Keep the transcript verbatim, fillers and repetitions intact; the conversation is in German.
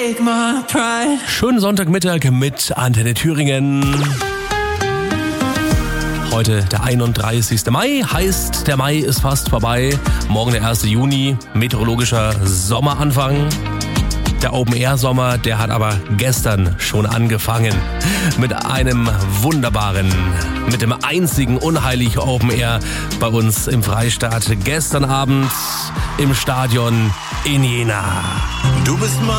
take my pride. Schönen Sonntagmittag mit Antenne Thüringen. Heute der einunddreißigste Mai, heißt, der Mai ist fast vorbei. Morgen der erste Juni, meteorologischer Sommeranfang. Der Open-Air-Sommer, der hat aber gestern schon angefangen. Mit einem wunderbaren, mit dem einzigen unheilig Open-Air bei uns im Freistaat. Gestern Abend im Stadion in Jena. Du bist mein